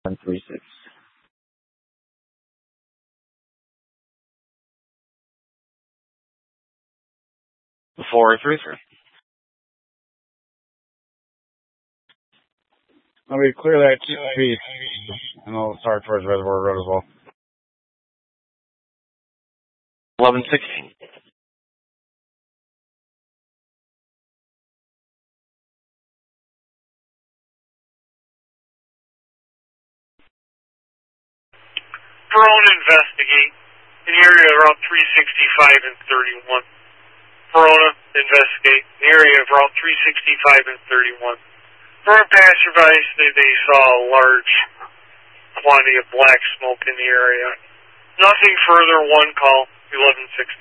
136. 433. Let me clear that piece, and I'll start towards Reservoir Road as well. 1116. Drone investigate in the area of Route 365 and 31. Verona, investigate in the area of Route 365 and 31. From passerby, they saw a large quantity of black smoke in the area. Nothing further, one call, 1116.